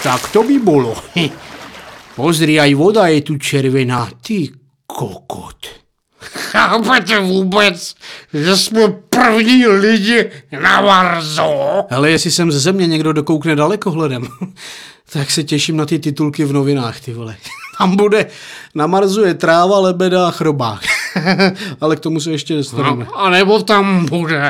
Tak to by bolo. Pozri, aj voda je tu červená. Ty kokot. Chápete vůbec, že jsme první lidi na Marsu? Hele, jestli sem ze země někdo dokoukne dalekohledem, tak se těším na ty titulky v novinách, ty vole. Tam bude, na Marsu je tráva, lebeda a chrobák. Ale k tomu se ještě dostaneme. No, a nebo tam bude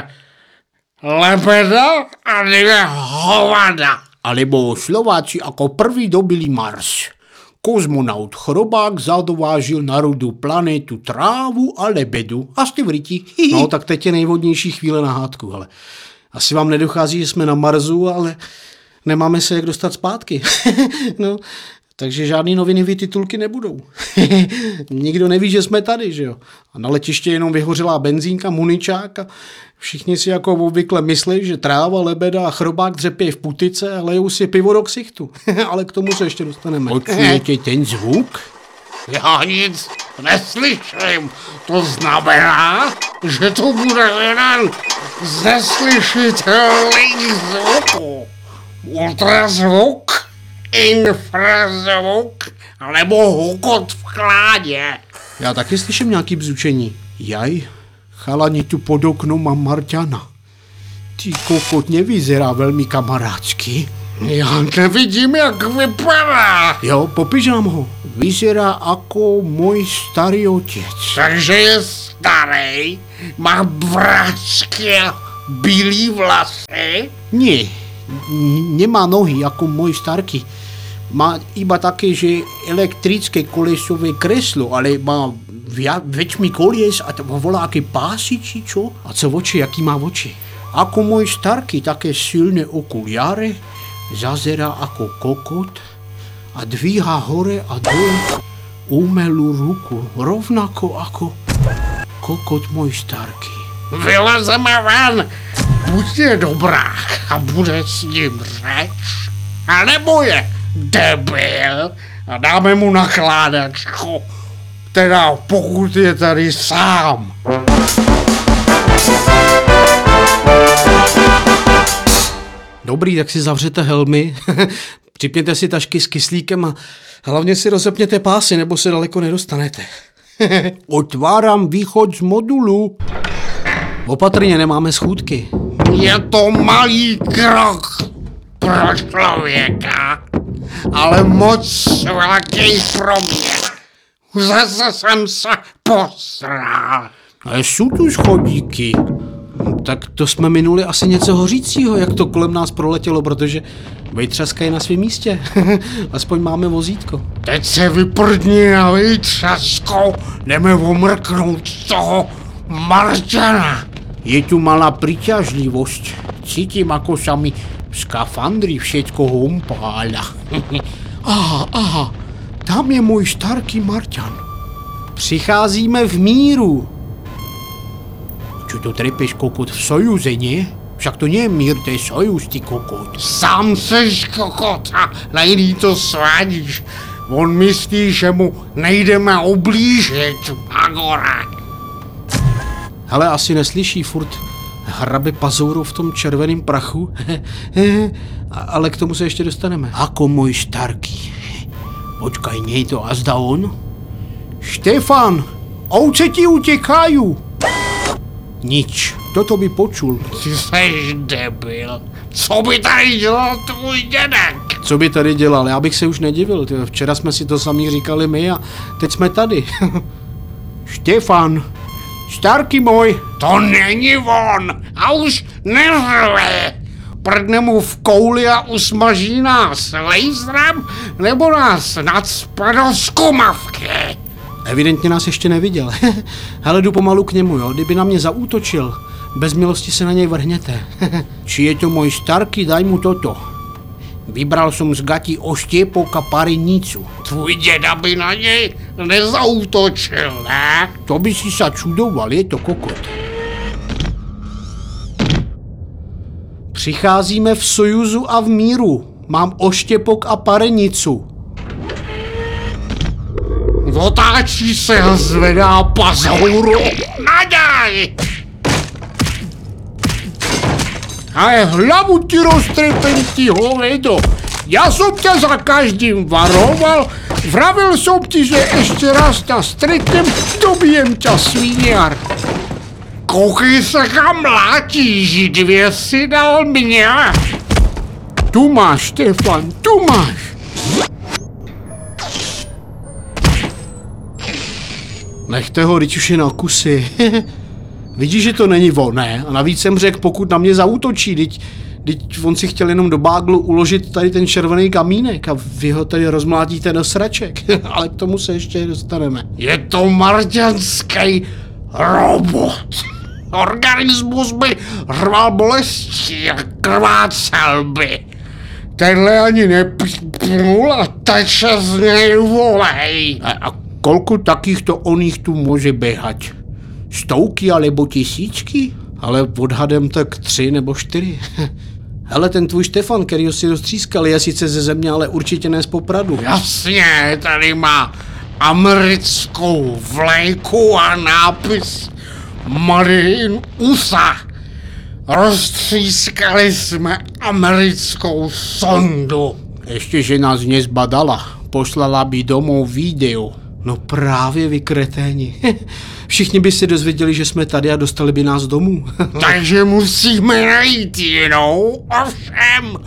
lebeda a dvě hovada. A nebo Slováci jako první dobili Mars. Kozmonaut Chrobák zadovážil na rudu planetu trávu a lebedu. A jste v ryti. No, tak teď je nejvodnější chvíle na hádku, ale asi vám nedochází, že jsme na Marsu, ale nemáme se jak dostat zpátky. No, takže žádný noviny titulky nebudou. Nikdo neví, že jsme tady, že jo. A na letiště jenom vyhořelá benzínka, muničák a všichni si jako obvykle myslí, že tráva, lebeda a chrobák dřepějí v putice a lejou si pivo do ksichtu. Ale k tomu se ještě dostaneme. Počujete ten zvuk? Já nic neslyším. To znamená, že to bude jeden z neslyšitelných zvuků. Ultrazvuk, infrazvuk, nebo hukot v kládě. Já taky slyším nějaký bzučení. Jaj, chalani tu pod oknom mám Marťana. Ty kokot nevyzerá velmi kamarádsky. Já nevidím, jak vypadá. Jo, popiš nám ho. Vyzerá jako můj starý otec. Takže je starý, má vrásky a bílý vlasy. Nie, nemá nohy jako můj starky. Má iba také, že elektrické kolesové kreslo, ale má väčšmi kolies a to volá aké pásy, či čo? A co oči, jaký má oči? Ako môj starky, také silné okuliare, zazerá ako kokot a dvíha hore a dole umelú ruku, rovnako ako kokot môj starky. Vylezeme ven, buď je dobrák a bude s ním řeč, anebo je debil a dáme mu nakládačku. Teda pokud je tady sám. Dobrý, tak si zavřete helmy, připněte si tašky s kyslíkem a hlavně si rozepněte pásy, nebo se daleko nedostanete. Otvárám východ z modulu. Opatrně, nemáme schůdky. Je to malý krok pro člověka, ale moc velký pro mě. Zase jsem se posral. Ale jsou tu schodíky. Tak to jsme minuli asi něco hořícího, jak to kolem nás proletělo, protože vejtřaska je na svém místě. Aspoň máme vozítko. Teď se vyprdni na vejtřaskou, jdeme omrknout z toho Marťana. Je tu malá přiťažlivost. Cítím, ako sa mi v skafandri všetko humpáľa. Aha, tam je můj starký Marťan. Přicházíme v míru. Čo to trepeš, kokot, v sojuze, nie? Však to nie je mír, to je sojuz, ty kokot. Sám seš kokot a nejlí to svádíš. On myslí, že mu nejdeme oblížit, Agora. Hele, asi neslyší, furt hrabe pazourou v tom červeném prachu. Ale k tomu se ještě dostaneme. Ako můj starký. Počkaj, nie je to azda on? Štefan, ovce ti utěkají. Nič, toto by počul. Ty seš debil. Co by tady dělal tvůj dědek? Co by tady dělal? Já bych se už nedivil. Včera jsme si to sami říkali my a teď jsme tady. Štefan, starký můj. To není on a už neřve. Prdne mu v kouli a usmaží nás laserem nebo nás nacpe do zkumavky. Evidentně nás ještě neviděl. Hele, jdu pomalu k němu, jo. Kdyby na mě zaútočil, bez milosti se na něj vrhněte. Či je to můj starký, daj mu toto. Vybral jsem z gatí oštěpok a parenicu. Tvůj děda by na něj nezaútočil, ne? To by si sa čudoval, je to kokot. Přicházíme v sojuzu a v míru. Mám oštěpok a parenicu. Otáčí se a zvedá pazouru. Nadaj! Ale hlavu ti roztrepem, ty hovedo. Já jsem tě za každým varoval, vravil jsem ti, že ještě raz tě stretnem, dobijem tě svíňar. Koukej se kam mlátíš, 2 si dal mě. Tu máš, Štefan, tu máš. Nechte ho, teď už je na kusy. Vidíš, že to není on, ne? A navíc jsem řekl, pokud na mě zaútočí, teď on si chtěl jenom do báglu uložit tady ten červený kamínek a vy ho tady rozmlátíte do sraček. Ale k tomu se ještě dostaneme. Je to marťanský robot. Organismus by rval bolesti a krvácel by. Tenhle ani nepípnul a teče z něj volej. A kolku takýchto oných tu může běhat? Stovky alebo tisíčky? Ale odhadem tak 3 nebo 4. Hele, ten tvůj Štefan, kterýho si roztřískal, je sice ze země, ale určitě ne z Popradu. Jasně, tady má americkou vlajku a nápis Made in USA. Roztřískali jsme americkou sondu. Ještě, že nás nezbadala. Poslala by domů video. No právě, vy kreténi. Všichni by se dozvěděli, že jsme tady a dostali by nás domů. Takže musíme najít jinou, ovšem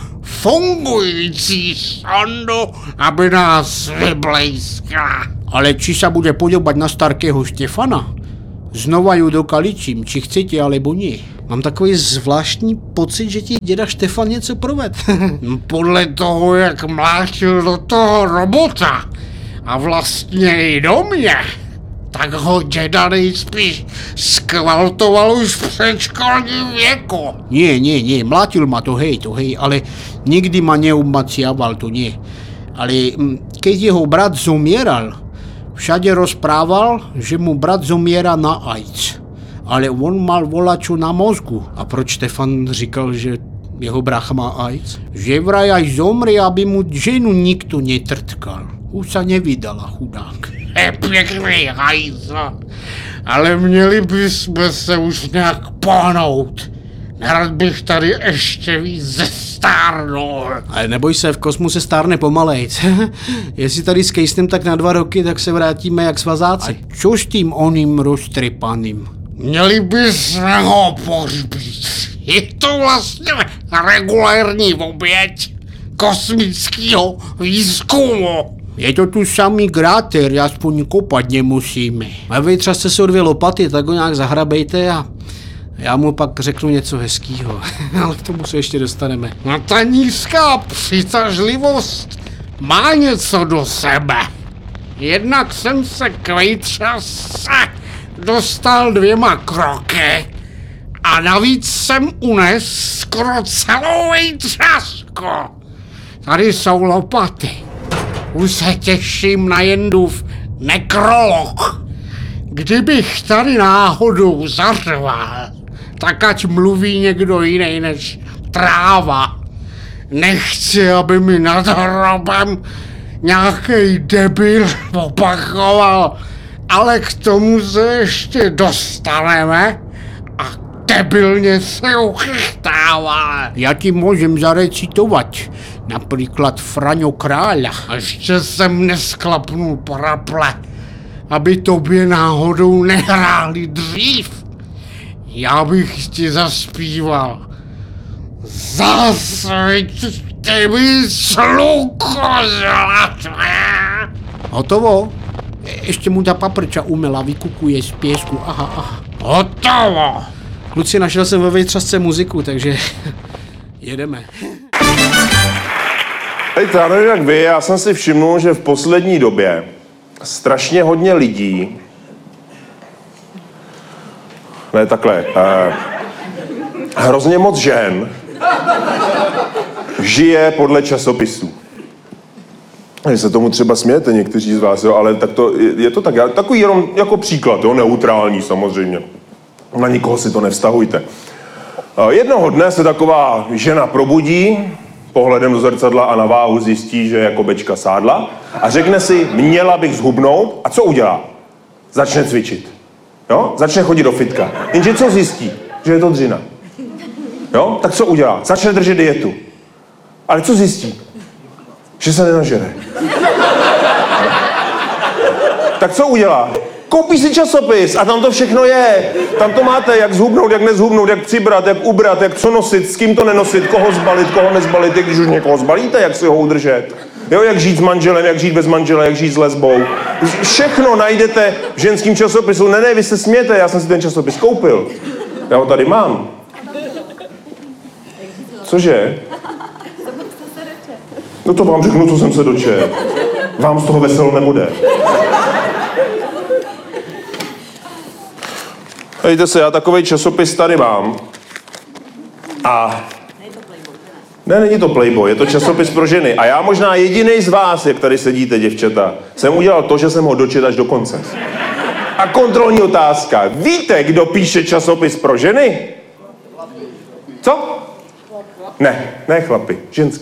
fungující sondu, aby nás vyblejskla. Ale či se bude podobat na starkého Štefana? Znova ju dokaličím, či chcete, alebo nie. Mám takový zvláštní pocit, že ti děda Štefan něco proved. Podle toho, jak mlátil do toho robota a vlastně i do mě, tak ho děda nejspíš skvaltoval už v předškolním věku. Nie, mlátil ma to hej, ale nikdy ma neumaciaval, to nie. Ale keď jeho brat zomieral, všade rozprával, že mu brat zomiera na AIDS. Ale on mal volačo na mozgu. A proč Štefan říkal, že jeho brácha má AIDS? Že vraj aj zomrie, aby mu ženu nikto netrtkal. Už sa nevydala, chudák. Je pěkný hajzl, ale měli bychom se už nějak pohnout. Nerad bych tady ještě víc zestárnul. Ale neboj se, v kosmu se stárne pomalejc. Jestli tady skejsnem tak na 2 roky, tak se vrátíme jak svazáci. A čo s tím oným roztrypaným? Měli bychom ho pohřbít. Je to vlastně regulární oběť kosmického výzkumu. Je to tu samý kráter, aspoň kopat nemusíme. A vy třeba jste se o 2 lopaty, tak ho nějak zahrabejte a já mu pak řeknu něco hezkýho. Ale k tomu se ještě dostaneme. No ta nízká přitažlivost má něco do sebe. Jednak jsem se k vejtřase dostal 2 kroky a navíc jsem unes skoro celou vejtřasku. Tady jsou lopaty. Už se těším na Jendův nekrolog. Kdybych tady náhodou zařval, tak ať mluví někdo jiný než tráva. Nechci, aby mi nad hrobem nějaký debil opakoval, ale k tomu se ještě dostaneme a debilně se uchychtává. Já ti můžem zarecitovat. Například Fraňo Kráľa. A ještě jsem nesklapnul paraple, aby tobě náhodou nehráli dřív. Já bych ti zaspíval. Zasvíťte mi sluko zlaté. Hotovo? Ještě mu ta paprča umela vykukuje z pěsku. Aha. Hotovo. Kluci, našel jsem ve vejtřasce muziku, takže jedeme. Hejte, já nevím jak vy, já jsem si všimnul, že v poslední době strašně hodně lidí, ne takhle, hrozně moc žen žije podle časopisů. Vy se tomu třeba smějete někteří z vás, jo, ale tak to, je to tak, takový jenom jako příklad, jo, neutrální samozřejmě. Na nikoho si to nevztahujte. Jednoho dne se taková žena probudí, pohledem do zrcadla a na váhu zjistí, že jako bečka sádla a řekne si, měla bych zhubnout a co udělá? Začne cvičit. Jo? Začne chodit do fitka. Jenže co zjistí? Že je to dřina. Jo? Tak co udělá? Začne držet dietu. Ale co zjistí? Že se nenažere. Tak co udělá? Koupí si časopis a tam to všechno je. Tam to máte, jak zhubnout, jak nezhubnout, jak přibrat, jak ubrat, jak co nosit, s kým to nenosit, koho zbalit, koho nezbalit, když už někoho zbalíte, jak si ho udržet. Jo, jak žít s manželem, jak žít bez manžela, jak žít s lesbou. Všechno najdete v ženském časopisu. Ne, vy se smějete, já jsem si ten časopis koupil. Já ho tady mám. Cože? No to vám řeknu, co jsem se dočetl. Vám z toho veselo nebude. Dejte se, já takovej časopis tady mám. A... Ne, není to Playboy, je to časopis pro ženy. A já možná jedinej z vás, jak tady sedíte, děvčata, jsem udělal to, že jsem ho dočetl až do konce. A kontrolní otázka. Víte, kdo píše časopis pro ženy? Co? Ne chlapi, ženský.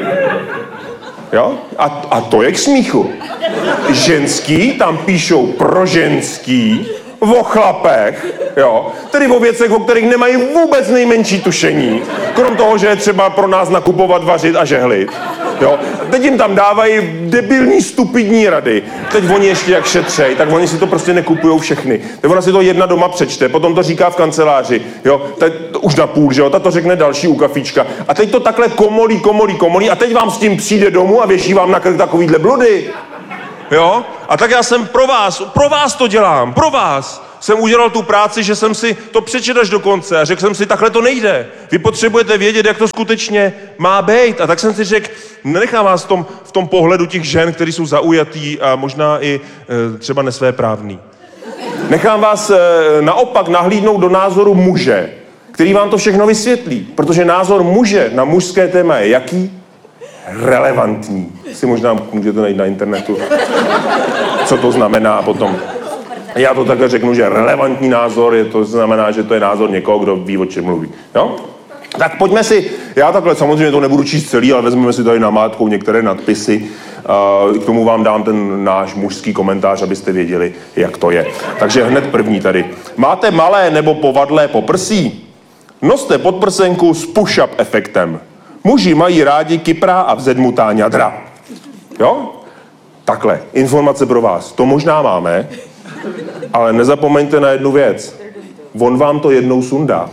Jo? A to je k smíchu. Ženský tam píšou pro ženský, o chlapech, jo, tedy o věcech, o kterých nemají vůbec nejmenší tušení, krom toho, že je třeba pro nás nakupovat, vařit a žehlit. Jo. Teď jim tam dávají debilní, stupidní rady. Teď oni ještě jak šetřej, tak oni si to prostě nekupujou všechny. Tak ona si to jedna doma přečte, potom to říká v kanceláři, jo, teď už na půl, že jo, ta to řekne další u kafíčka. A teď to takhle komolí a teď vám s tím přijde domů a věší vám na krk takovýhle bludy. Jo? A tak já jsem pro vás to dělám, pro vás. Jsem udělal tu práci, že jsem si to přečetl až do konce a řekl jsem si, takhle to nejde. Vy potřebujete vědět, jak to skutečně má být. A tak jsem si řekl, nenechám vás v tom pohledu těch žen, kteří jsou zaujatý a možná i třeba nesvéprávný. Nechám vás naopak nahlídnout do názoru muže, který vám to všechno vysvětlí. Protože názor muže na mužské téma je jaký? Relevantní. Si možná můžete najít na internetu, co to znamená a potom. Já to takhle řeknu, že relevantní názor to znamená, že to je názor někoho, kdo ví, o čem mluví. Jo? Tak pojďme si, já takhle samozřejmě to nebudu číst celý, ale vezmeme si tady namátkou některé nadpisy. K tomu vám dám ten náš mužský komentář, abyste věděli, jak to je. Takže hned první tady. Máte malé nebo povadlé poprsí? Noste podprsenku s push-up efektem. Muži mají rádi kyprá a vzedmutá ňadra. Jo? Takhle, informace pro vás. To možná máme, ale nezapomeňte na jednu věc. On vám to jednou sundá.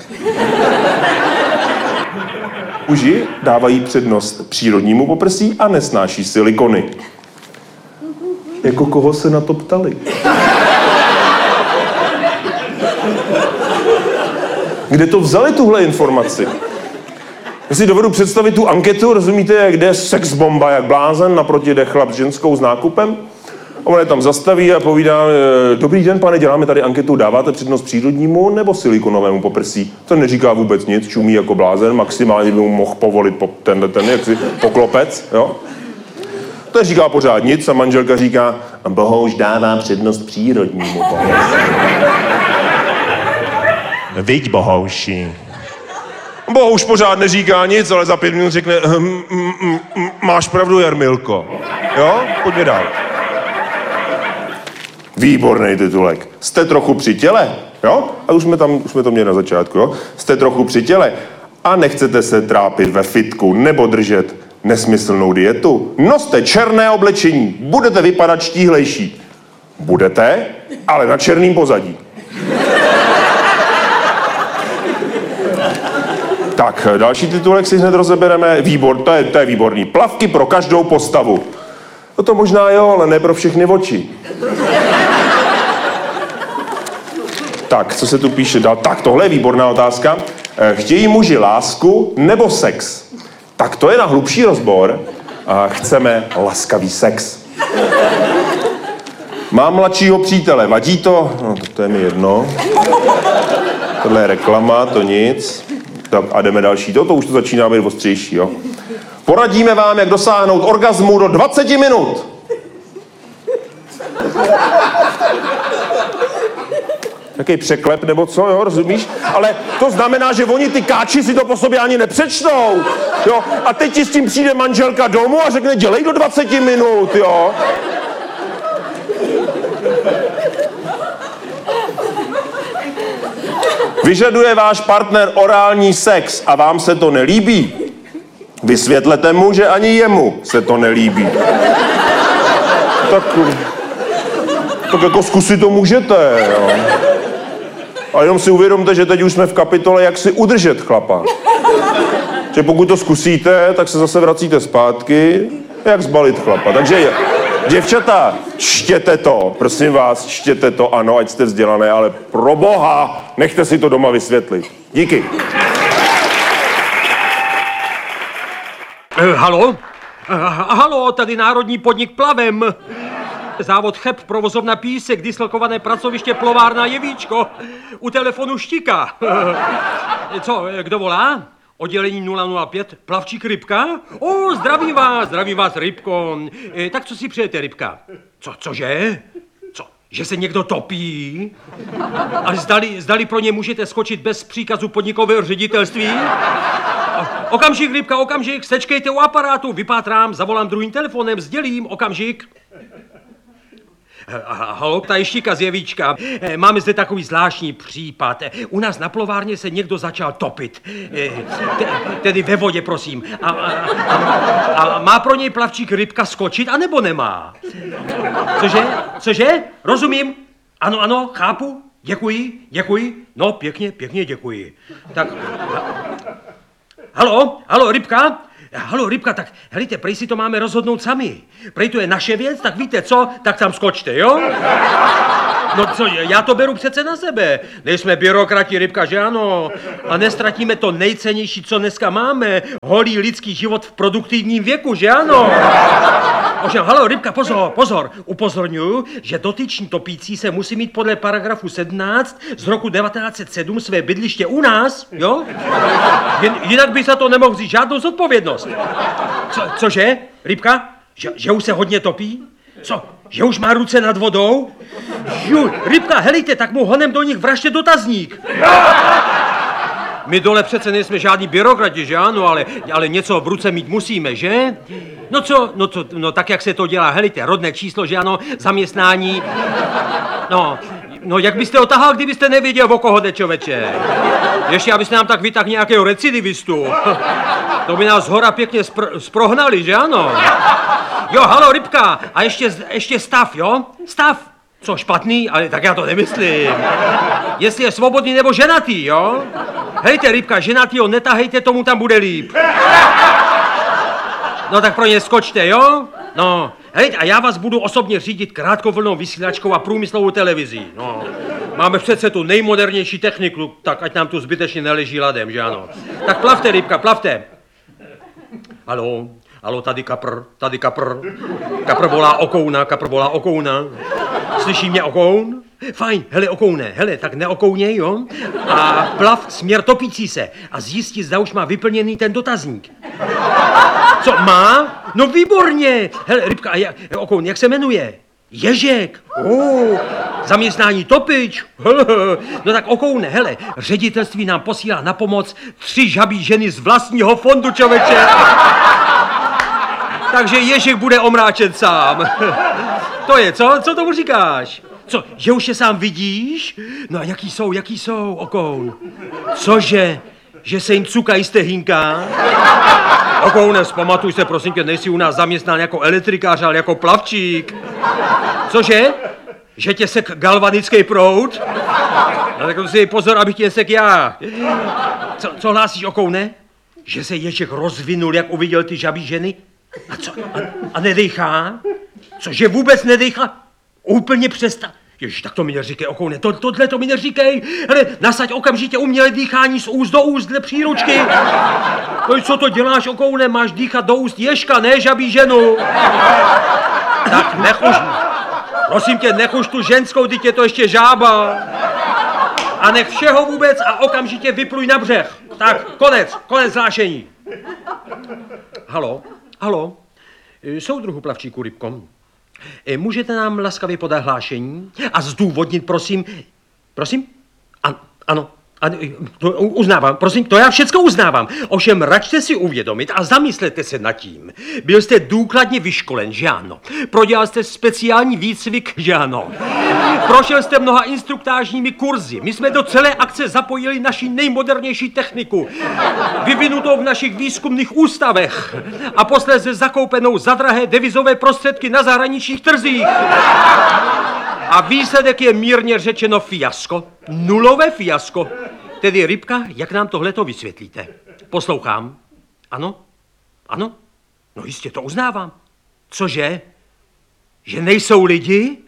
Muži dávají přednost přírodnímu poprsí a nesnáší silikony. Jako koho se na to ptali? Kde to vzali tuhle informaci? Já si dovedu představit tu anketu, rozumíte, kde je sex bomba jak blázen, naproti jde chlap s ženskou s nákupem. On je tam zastaví a povídá, dobrý den, pane, děláme tady anketu, dáváte přednost přírodnímu nebo silikonovému poprsí? To neříká vůbec nic, čumí jako blázen, maximálně by mu mohl povolit ten jaksi poklopec, jo? To říká pořád nic a manželka říká, bohuž dává přednost přírodnímu poprsí. Viď, bohouši. Bohuž pořád neříká nic, ale za 5 minut řekne, máš pravdu, Jarmilko. Jo? Pojďme dál. Výborný titulek. Jste trochu při těle, jo? A už jsme to měli na začátku, jo? Jste trochu při těle a nechcete se trápit ve fitku nebo držet nesmyslnou dietu. Noste černé oblečení, budete vypadat štíhlejší. Budete, ale na černým pozadí. Tak, další titulek si hned rozebereme. To je výborný. Plavky pro každou postavu. No to možná jo, ale ne pro všechny oči. Tak, co se tu píše dál? Tak, tohle je výborná otázka. Chtějí muži lásku nebo sex? Tak to je na hlubší rozbor. Chceme laskavý sex. Mám mladšího přítele, vadí to? No, to je mi jedno. Tohle je reklama, to nic. Tak a jdeme další. To už to začíná být ostřejší, jo. Poradíme vám, jak dosáhnout orgazmu do 20 minut. Jaký překlep nebo co, jo, rozumíš? Ale to znamená, že oni ty káči si to po sobě ani nepřečtou, jo. A teď ti s tím přijde manželka domů a řekne, dělej do 20 minut, jo. Vyžaduje váš partner orální sex a vám se to nelíbí? Vysvětlete mu, že ani jemu se to nelíbí. Tak jako zkusit to můžete, jo. A jenom si uvědomte, že teď už jsme v kapitole, jak si udržet chlapa. Že pokud to zkusíte, tak se zase vracíte zpátky, jak zbalit chlapa. Takže děvčata, čtěte to, prosím vás, čtěte to, ano, ať jste vzdělané, ale pro boha, nechte si to doma vysvětlit. Díky. Halo? Halo, tady Národní podnik Plavem. Závod Cheb, provozovna Písek, dislokované pracoviště Plovárna Jevíčko. U telefonu Štika. Co, kdo volá? Oddělení 005, plavčík Rybka? Zdravím vás, Rybko. Tak co si přejete, Rybka? Cože? Co, že se někdo topí? A zdali pro ně můžete skočit bez příkazu podnikového ředitelství? Okamžik, Rybka, okamžik, sečkejte u aparátu, vypátrám, zavolám druhým telefonem, sdělím, okamžik. Halo, ta je Štika z Jevíčka. Máme zde takový zvláštní případ. U nás na plovárně se někdo začal topit. Tedy ve vodě, prosím. A má pro něj plavčík Rybka skočit, anebo nemá? Cože? Rozumím. Ano, chápu. Děkuji. No, pěkně děkuji. Tak... Halo, Rybka? Halo, Rybka, tak helejte, prej si to máme rozhodnout sami. Prej to je naše věc, tak víte co, tak tam skočte, jo? No co, já to beru přece na sebe. Nejsme byrokrati, Rybka, že ano? A nestratíme to nejcennější, co dneska máme. Holý lidský život v produktivním věku, že ano? Ovšem, halo, Rybka, pozor. Upozorňuji, že dotyční topící se musí mít podle paragrafu 17 z roku 1907 své bydliště u nás, jo? Jinak by za to nemohl vzít žádnou zodpovědnost. Cože, Rybka? Že už se hodně topí? Co? Že už má ruce nad vodou? Rybka, helejte, tak mu honem do nich vražte dotazník. My dole přece nejsme žádní byrokrati, že ano, ale něco v ruce mít musíme, že? No tak jak se to dělá, helejte, rodné číslo, že ano, zaměstnání. No jak byste otahal, kdybyste nevěděl, o koho jde, člověče? Ještě abyste nám tak vytáhl nějakého recidivistu. To by nás zhora pěkně sprohnali, že ano? Jo, halo, Rybka, a ještě stav, jo? Stav. Co, špatný? Ale tak já to nemyslím. Jestli je svobodný nebo ženatý, jo? Hejte, Rybka, ženatýho netahejte, tomu tam bude líp. No tak pro ně skočte, jo? No, hejte, a já vás budu osobně řídit krátkovlnou vysílačkou a průmyslovou televizí, no. Máme přece tu nejmodernější techniku, tak ať nám tu zbytečně neleží ladem, že ano? Tak plavte, Rybka, plavte. Halo, tady kapr. Kapr volá okouna. Slyší mě okoun? Fajn, hele, okoune, tak neokouněj, jo? A plav směr topící se a zjistí, zda už má vyplněný ten dotazník. Co, má? No výborně! Hele, Rybka, okoun, jak se jmenuje? Ježek. Zaměstnání topič. No tak okoune, hele, ředitelství nám posílá na pomoc 3 žabí ženy z vlastního fondu, člověče. Takže Ježek bude omráčen sám. To je, co? Co tomu říkáš? Co, že už je sám vidíš? No a jaký jsou, okoun? Cože? Že se jim cukají stehínka? Okoune, vzpamatuj se, prosím tě, nejsi u nás zaměstnán jako elektrikář, ale jako plavčík. Cože? Že tě sek galvanický proud? No tak si pozor, abych tě nesek já. Co hlásíš, okoune? Že se Ježek rozvinul, jak uviděl ty žabí ženy? A co? A nedejchá? Cože vůbec nedejchá? Úplně přestá. Ježiš, tak to mi neříkej, okoune, tohle to mi neříkej. Hele, nasaď okamžitě umělé dýchání z úst do úst dle příručky. No co to děláš, okoune, máš dýchat do úst Ježka, ne žabí ženu. Tak nechuš, prosím tě, nechuš tu ženskou, teď je to ještě žába. A nech všeho vůbec a okamžitě vypluj na břeh. Tak, konec hlášení. Halo, soudruhu plavčíku Rybko. Můžete nám laskavě podat hlášení a zdůvodnit, prosím? Ano, A to uznávám, prosím, to já všecko uznávám. Ovšem, račte si uvědomit a zamyslete se nad tím. Byl jste důkladně vyškolen, že ano? Prodělal jste speciální výcvik, že ano? Prošel jste mnoha instruktážními kurzy. My jsme do celé akce zapojili naši nejmodernější techniku, vyvinutou v našich výzkumných ústavech a posléze zakoupenou za drahé devizové prostředky na zahraničních trzích. A výsledek je mírně řečeno fiasko. Nulové fiasko. Tedy Rybka, jak nám tohleto vysvětlíte? Poslouchám. Ano? Ano? No jistě, to uznávám. Cože? Že nejsou lidi?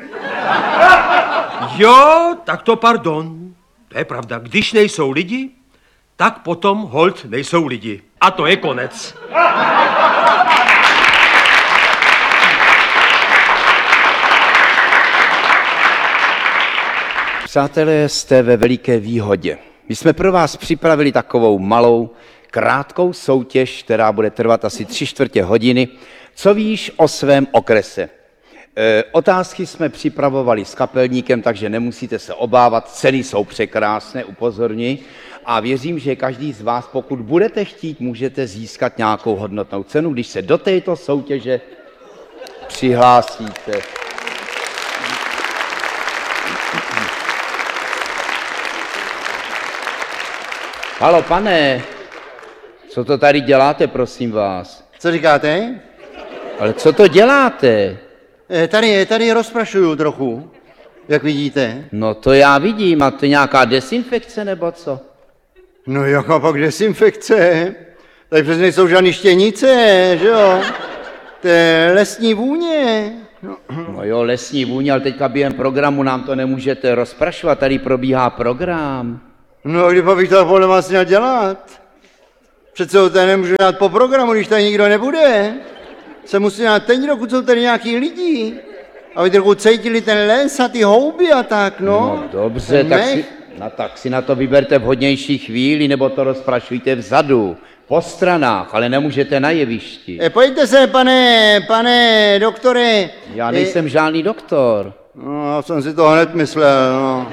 Jo, tak to pardon. To je pravda. Když nejsou lidi, tak potom holt nejsou lidi. A to je konec. Přátelé, jste ve veliké výhodě. My jsme pro vás připravili takovou malou, krátkou soutěž, která bude trvat asi 3/4 hodiny. Co víš o svém okrese? Otázky jsme připravovali s kapelníkem, takže nemusíte se obávat, ceny jsou překrásné, upozorňuji. A věřím, že každý z vás, pokud budete chtít, můžete získat nějakou hodnotnou cenu, když se do této soutěže přihlásíte. Halo, pane, co to tady děláte, prosím vás? Co říkáte? Ale co to děláte? Tady rozprašuju trochu, jak vidíte. No to já vidím, a to je nějaká desinfekce nebo co? No jaká pak desinfekce? Tady přes nejsou žádný štěnice, že jo? To je lesní vůně. No jo, lesní vůně, ale teďka během programu nám to nemůžete rozprašovat, tady probíhá program. No a kdy bych to podle vás měl dělat? Přece ho tady nemůžu dělat po programu, když tady nikdo nebude. Se musí dělat teď, dokud jsou tady nějaký lidi. Aby trochu cítili ten les a ty houby a tak, no. No dobře, tak si na to vyberte vhodnější chvíli, nebo to rozprašujte vzadu, po stranách, ale nemůžete na jevišti. Pojďte se, pane doktore. Já nejsem žádný doktor. No, já jsem si to hned myslel, no.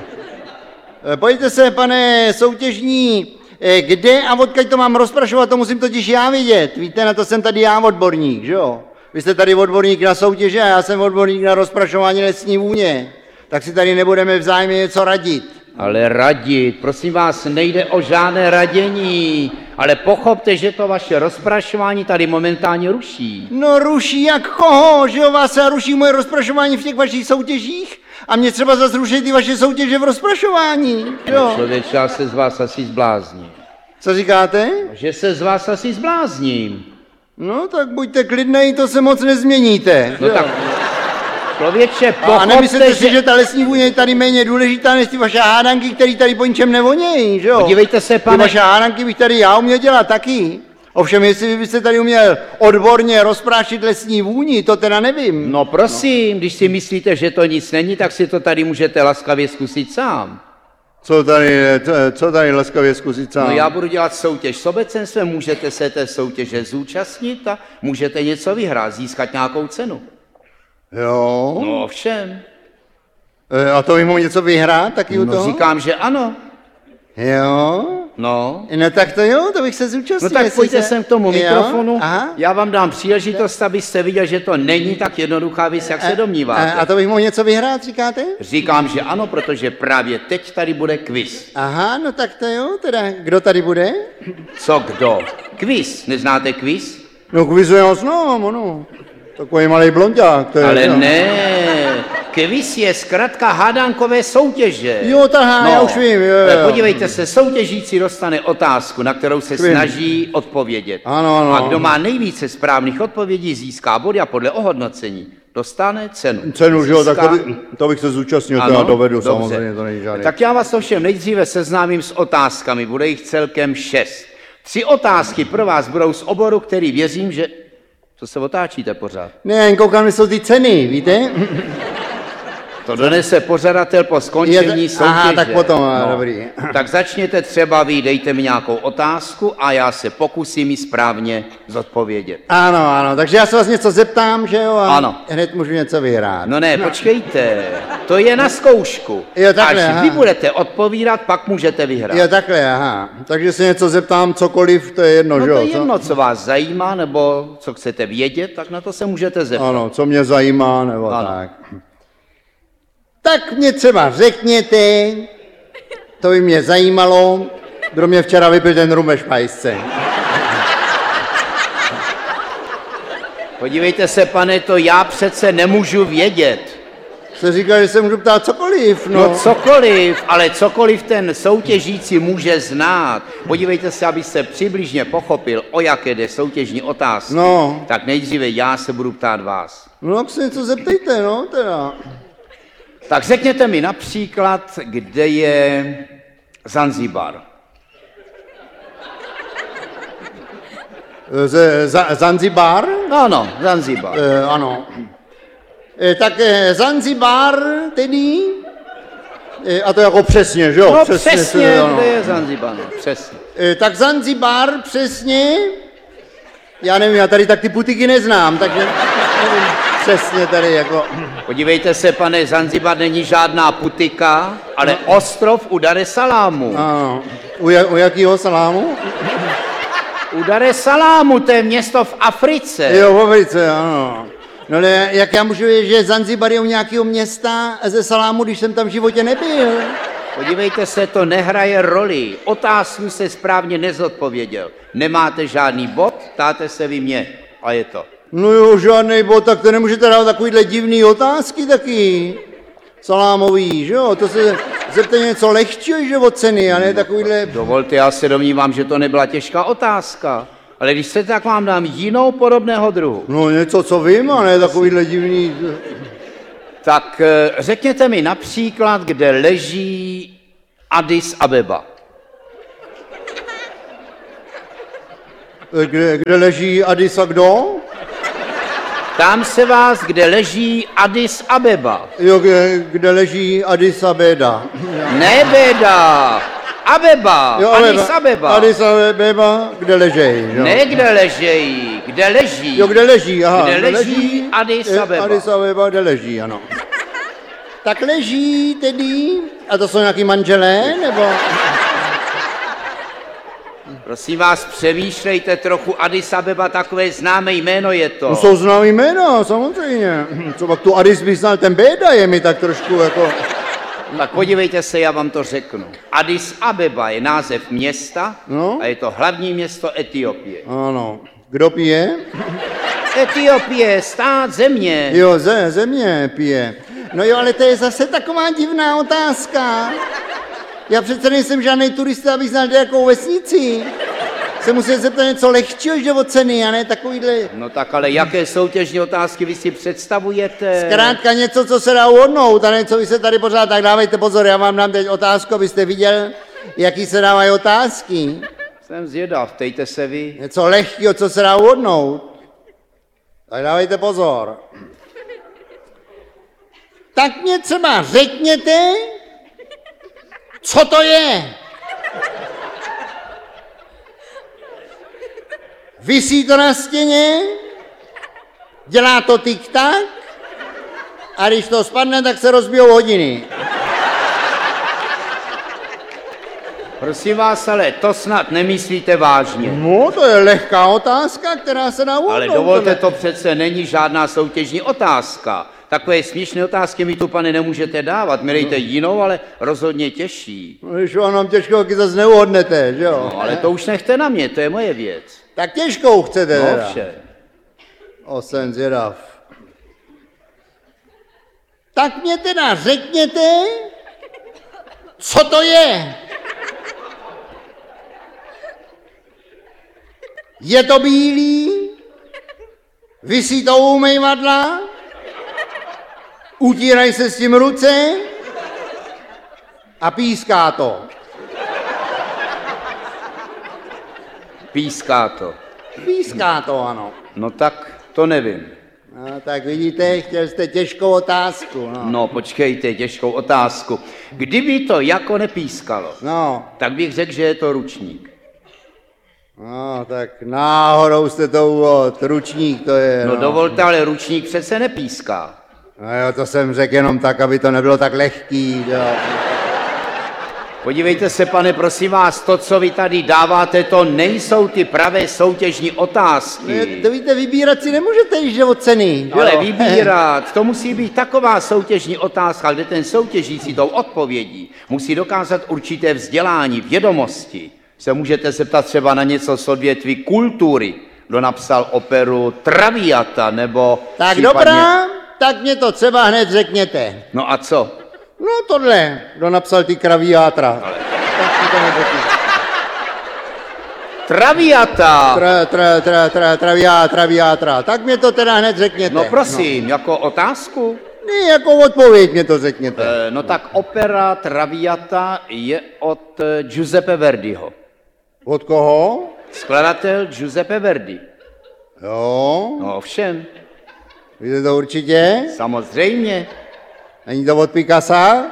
Pojďte se, pane soutěžní, kde a odkud to mám rozprašovat, to musím totiž já vidět. Víte, na to jsem tady já odborník, že jo? Vy jste tady odborník na soutěže a já jsem odborník na rozprašování lesní vůně. Tak si tady nebudeme vzájemně něco radit. Ale radit, prosím vás, nejde o žádné radění, ale pochopte, že to vaše rozprašování tady momentálně ruší. No ruší jak koho, že jo, vás ruší moje rozprašování v těch vašich soutěžích? A mě třeba zase ruší ty vaše soutěže v rozprašování, jo? Člověče, já se z vás asi zblázním. Co říkáte? Že se z vás asi zblázním. No tak buďte klidnej, to se moc nezměníte. No jo? tak, člověče, pochopte, a nemyslete si, že ta lesní vůně je tady méně důležitá než ty vaše hádanky, které tady po ničem nevonějí, že jo? Podívejte se, pane. Ty vaše hádanky bych tady já uměl dělat taky. Ovšem, jestli vy byste tady uměl odborně rozprášit lesní vůni, to teda nevím. No prosím, když si myslíte, že to nic není, tak si to tady můžete laskavě zkusit sám. Co tady laskavě zkusit sám? No já budu dělat soutěž s obecenstvem, můžete se té soutěže zúčastnit a můžete něco vyhrát, získat nějakou cenu. Jo? No ovšem. A to bych mohl něco vyhrát taky u toho? No říkám, že ano. Jo? No. No tak to jo, to bych se zúčastnil. No tak pojďte sem k tomu mikrofonu. Aha. Já vám dám příležitost, abyste viděl, že to není tak jednoduchá věc, jak se domníváte. A to bych mohl něco vyhrát, říkáte? Říkám, že ano, protože právě teď tady bude quiz. Aha, no tak to jo, teda kdo tady bude? Co kdo? Quiz. Neznáte quiz? No kvizu já znám, ano. Takový malý blonďák, to je. Ale no. ne, quiz je zkrátka hádankové soutěže. Jo, tahá, já už vím, jo. Podívejte se, soutěžící dostane otázku, na kterou se snaží odpovědět. Ano. A kdo má nejvíce správných odpovědí, získá body a podle ohodnocení dostane cenu. Cenu, že jo, tak to bych se zúčastnil, to já dovedu, dobře. samozřejmě, to není žádný. Tak já vás ovšem nejdříve seznámím s otázkami, bude jich celkem 6. 3 otázky pro vás budou z oboru, který věřím, že... Co se otáčíte pořád? Ne, jen koukám, že jsou ty ceny, víte? To donese pořadatel po skončení soutěže. Aha, tak potom, dobrý. Tak začněte třeba vy, dejte mi nějakou otázku a já se pokusím ji správně zodpovědět. Ano, takže já se vás něco zeptám, že jo? A ano. hned můžu něco vyhrát. No ne, počkejte. To je na zkoušku. Jo, takhle, Až aha. vy budete odpovídat, pak můžete vyhrát. Jo, takhle, aha. Takže se něco zeptám, cokoliv, to je jedno, No že to jo? je jedno, co vás zajímá, nebo co chcete vědět, tak na to se můžete zeptat. Ano, co mě zajímá, nebo Ano. tak. Tak mě třeba řekněte, to by mě zajímalo, kdo mě včera vypil ten rum ve špajsce. Podívejte se, pane, to já přece nemůžu vědět. Se říká, že se můžu ptát cokoliv, no. No cokoliv, ale cokoliv ten soutěžící může znát. Podívejte se, abyste přibližně pochopil, o jaké jde soutěžní otázky. No. Tak nejdříve já se budu ptát vás. No, tak se něco zeptejte, no, teda. Tak řekněte mi například, kde je Zanzibar. Zanzibar? Ano, Zanzibar. Ano. Tak Zanzibar tedy, a to jako přesně, že jo? No přesně, ano. kde je Zanzibar, no, přesně. Tak Zanzibar přesně, já nevím, já tady tak ty putiky neznám, takže nevím přesně tady jako... Podívejte se, pane, Zanzibar není žádná putika, ale ostrov u Dar es Salamu. Ano. U jakýho salámu? U Dar es Salamu, to je město v Africe. Jo, v Africe, ano. No ale jak já můžu vědět, že Zanzibar je u nějakého města ze salámu, když jsem tam v životě nebyl? Podívejte se, to nehraje roli. Otázku se správně nezodpověděl. Nemáte žádný bod, ptáte se vy mě. A je to. No jo, žádnej bod, tak to nemůžete dávat takovýhle divný otázky taky. Salámový, že jo? To se zeptej něco lehčího, že od ceny, a ne takovýhle... Dovolte, já se domnívám, že to nebyla těžká otázka. Ale když chcete, tak vám dám jinou podobného druhu. No něco, co vím, a ne takovýhle divný... Tak řekněte mi například, kde leží Addis Abeba. Kde leží Addis a kdo? Ptám se vás, kde leží Addis Abeba. Jo, kde leží Addis Abeba. Ne Beda, Abeba, Jo, Addis Abeba. Addis Abeba, kde leží, jo? Ne kde ležejí, kde leží. Jo, kde leží, aha. Kde leží Addis Abeba. Addis Abeba, kde leží, ano. Tak leží tedy, a to jsou nějaký manželé, nebo... Prosím vás, přemýšlejte trochu, Addis Abeba, takové známé jméno je to. No jsou známý jména, samozřejmě. Co pak tu Addis by znal, ten Béda je mi tak trošku jako... Tak podívejte se, já vám to řeknu. Addis Abeba je název města No. a je to hlavní město Etiopie. Ano. Kdo pije? Etiopie, stát, země. Jo, země pije. No jo, ale to je zase taková divná otázka. Já přece nejsem žádný turista, abych znal nějakou vesnici. Se musí zeptat něco lehčího, že od ceny, a ne takovýhle... No tak ale jaké soutěžní otázky vy si představujete? Zkrátka něco, co se dá uhodnout, a ne co vy se tady pořád, tak dávejte pozor, já vám dám teď otázku, abyste viděl, jaký se dávají otázky. Jsem zvědav, ptejte se vy. Něco lehkého, co se dá uhodnout. Tak dávejte pozor. Tak mě třeba řekněte, co to je? Visí to na stěně, dělá to tik-tak, a když to spadne, tak se rozbijou hodiny. Prosím vás, ale to snad nemyslíte vážně. No, to je lehká otázka, která se dá uhodnout. Ale dovolte, to přece není žádná soutěžní otázka. Takové směšné otázky mi tu, pane, nemůžete dávat. Mi dejte jinou, ale rozhodně těžší. No, když vám nám těžkou, taky zase neuhodnete, že jo? No, ale to už nechte na mě, to je moje věc. Tak těžkou chcete No teda. vše. Jsem zvědav. Tak mě teda řekněte, co to je? Je to bílý? Visí to u umývadla? Utírají se s tím ruce? A píská to. Píská to. Píská to, ano. No tak to nevím. No, tak vidíte, chtěl jste těžkou otázku. No počkejte, těžkou otázku. Kdyby to jako nepískalo, No, tak bych řekl, že je to ručník. no, tak náhodou jste to uvod, ručník to je. No dovolte, ale ručník přece nepíská. No jo, to jsem řekl jenom tak, aby to nebylo tak lehký. Jo. Podívejte se, pane, prosím vás, to, co vy tady dáváte, to nejsou ty pravé soutěžní otázky. To víte, vybírat si nemůžete, když jde o ceny. Jo. Ale vybírat, to musí být taková soutěžní otázka, kde ten soutěžící tou odpovědí musí dokázat určité vzdělání, vědomosti. Se můžete zeptat třeba na něco z odvětví kultury, kdo napsal operu Traviata, nebo Tak případně... dobrá, tak mě to třeba hned řekněte. No a co? No tohle, kdo napsal ty kraviátra. Tak mi to neřekněte. Traviata! Traviátra. Tak mě to teda hned řekněte. No prosím, jako otázku? Ne, jako odpověď mě to řekněte. No tak opera Traviata je od Giuseppe Verdiho. Od koho? Skladatel Giuseppe Verdi. Jo, No ovšem, víte to určitě? samozřejmě. Není to od Picassa?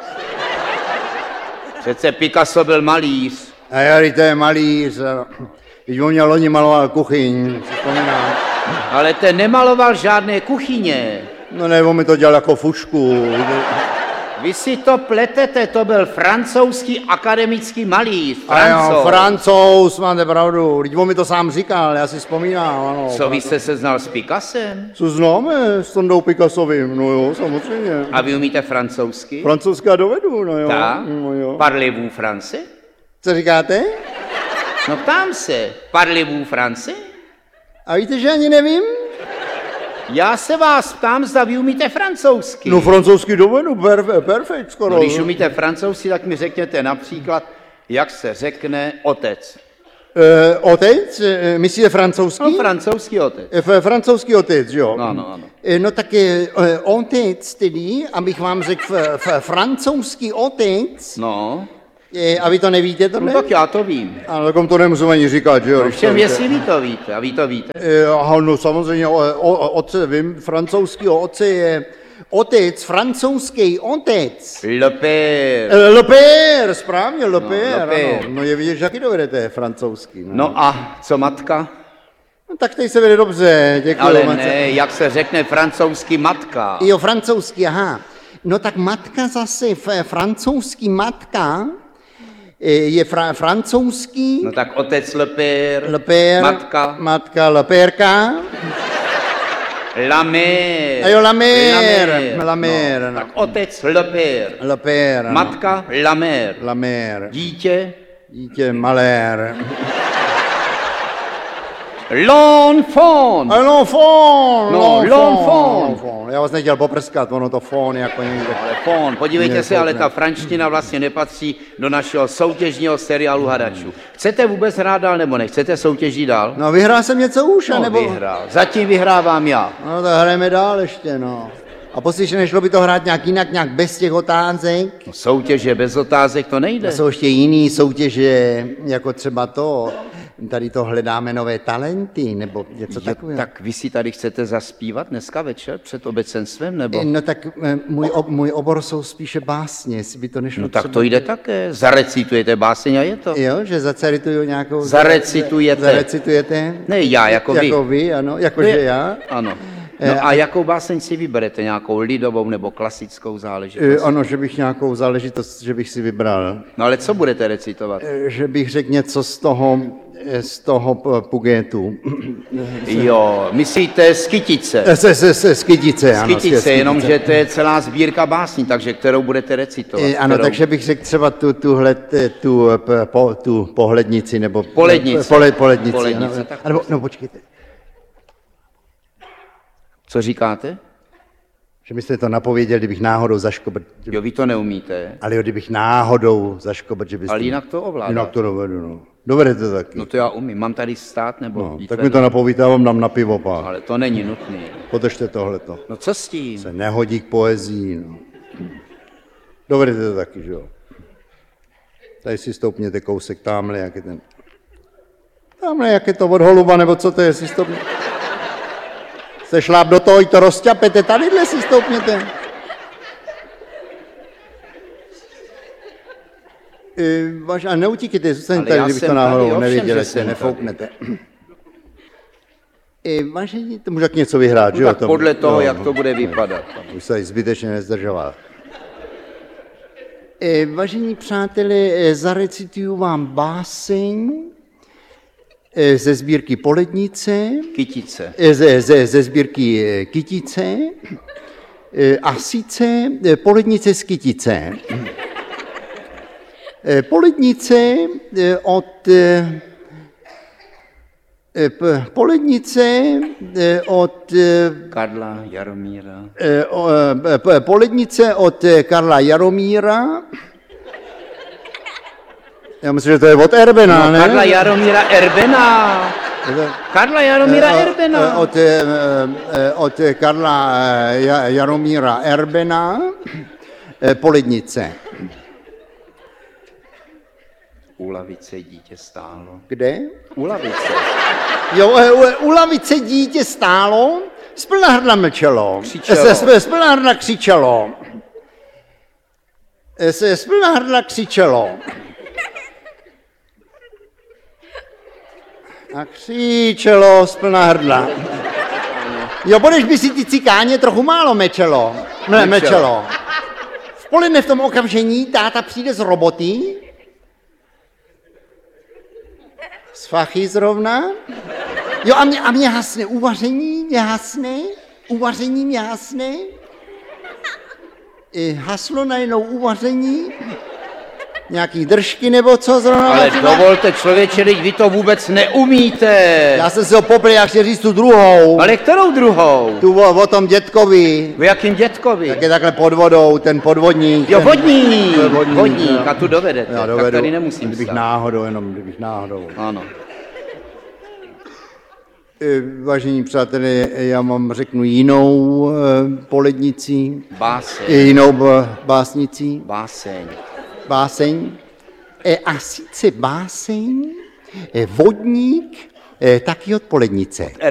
Přece Picasso byl malíř. A jo, to je malíř. Když on měl loni maloval kuchyň, si vzpomínám. Ale ten nemaloval žádné kuchyně. No ne, on mi to dělal jako fušku. Vy si to pletete, to byl francouzský akademický malíř. A jo, Francouz, máte pravdu. Když on mi to sám říkal, já si vzpomínám, ano. Co vy jste se znal s Picassem? Co známe s Tondou Picassovým? No jo, samozřejmě. A vy umíte francouzsky? Francouzská dovedu, no jo. Tak? No jo. Parlez-vous français? Co říkáte? No ptám se, parlez-vous français? A víte, že ani nevím? Já se vás ptám, zda vy umíte francouzsky. No francouzský dovedu, perfekt skoro. No, když umíte francouzsky, tak mi řekněte například, jak se řekne otec. Otec? Myslíte francouzský? No, francouzský otec. Francouzský otec, jo. Ano. No tak otec tedy, abych vám řekl francouzský otec, No, a vy to nevíte tohle? no tak já to vím. Ale takom to nemusím ani říkat, že jo? když to Všem, víte. jestli vy to víte, a vy to víte. Aha, no samozřejmě, otce, vím, francouzskýho otce je otec, francouzský otec. Le père. Le père, správně, le père, le père. ano. No je vidět, že taky dovedete francouzský. No a co matka? No, tak teď se vede dobře, děkuji. Ale matce. ne, jak se řekne francouzsky matka. Jo, francouzský, aha. No tak matka zase, francouzský matka je francouzský, No tak otec le père. le père, Matka. le pérka. La mère. A jo, la mère, no. Tak otec le père. Le père, no. Matka la mère. La mère. Dítě Dítě malér. l'enfant. A l'enfant. No, l'enfant. Já vás nechtěl poprskat, ono to fón jako někde. Ale fón, podívejte Ne, se, ale ne. ta franština vlastně nepatří do našeho soutěžního seriálu hadačů. Chcete vůbec hrát dál nebo nechcete soutěžit dál? No vyhrál jsem něco už, No, nebo? vyhrál. Zatím vyhrávám já. No tak hrajeme dál ještě, no. A poslyš, nešlo by to hrát nějak jinak, nějak bez těch otázek? No, soutěže bez otázek to nejde. Jsou ještě jiný soutěže, jako třeba to, tady to hledáme nové talenty, nebo něco Jo, takového. tak vy si tady chcete zaspívat dneska večer před obecenstvem, nebo? No tak můj obor jsou spíše básně, jestli by to nešlo No tak třeba... to jde také. Zarecitujete báseň a je to. Jo, že zacerituju nějakou... Zarecitujete. Zarecitujete? Ne já, jako vy. Jako vy, ano, jakože já. Ano. No a jakou báseň si vyberete? Nějakou lidovou nebo klasickou záležitost? Ano, že bych nějakou záležitost, že bych si vybral. No ale co budete recitovat? Že bych řekl něco z toho Pugetu. Jo, myslíte Skytice? Skytice, ano. Skytice, jenomže to je celá sbírka básní, takže kterou budete recitovat? Ano, kterou... takže bych řekl třeba tu pohlednici, nebo... Polednici. Polednici, Polednici, ano. tak Ano, no počkejte. Co říkáte? Že byste to napověděl, kdybych náhodou zaškobrt. Jo, vy to neumíte, Ale jo, kdybych náhodou zaškobrt, že byste... ale jinak to ovládáte. Jinak to dovedu, no. Dovedete to taky. No to já umím. Mám tady stát nebo No, jít tak mi vedle? to napovíte, já vám dám na pivo pár. Ale to není nutný. Podržte tohleto. No co s tím? Se nehodí k poezii, no. Dovedete to taky, že jo. Tady si stoupněte kousek tamhle, jak je ten... Tamhle, jak je to od holuba, nebo co to je, si stoupněte. Se šláp do toho, i to rozťapete, tadyhle si stoupněte. A neutíkejte, zůstaňte Ale já tady, kdybych jsem to náhodou tady, ovšem, nevěděl, že ať se jsem nefouknete. Vážení, to může tak něco vyhrát, že jo? Tak podle toho, jak to bude vypadat. Už se zbytečně nezdržovat. Vážení přátelé, zarecituju vám báseň ze sbírky Polednice. Kytice. Ze sbírky Kytice. A sice Polednice z Kytice. Polednice od Karla Jaromíra. Polednice od Karla Jaromíra. Já myslím, že to je od Erbena, No, ne? Karla Jaromíra Erbena. Karla Jaromíra Erbena. Od Karla Jaromíra Erbena. Polednice. U lavice dítě stálo. Kde? U lavice. Jo, u lavice dítě stálo, z plná hrdla mlčelo. Křičelo. Z plná hrdla křičelo. Z plná hrdla křičelo. A křičelo z plná hrdla. Jo, budeš by si ty cikáně trochu málo mlčelo. V poledne v tom okamžení táta přijde z roboty, z fachy zrovna. Jo, a mě hasne, uvaření mě hasne. Haslo najednou uvaření, nějaký držky nebo co zrovna. Ale dovolte, člověče, teď vy to vůbec neumíte. Já jsem se ho popl, jak chtěl říct tu druhou. Ale kterou druhou? Tu o tom dětkovi. V jakým dětkovi? Tak je takhle pod vodou, ten podvodník. Jo, vodník. To je vodník, A tu dovedete. Já Tak dovedu, tady nemusím kdybych stát. náhodou. Ano. Vážení přátelé, já vám řeknu jinou polednici, Báseň. jinou básnici, Báseň. a sice báseň Vodník taky od Polednice.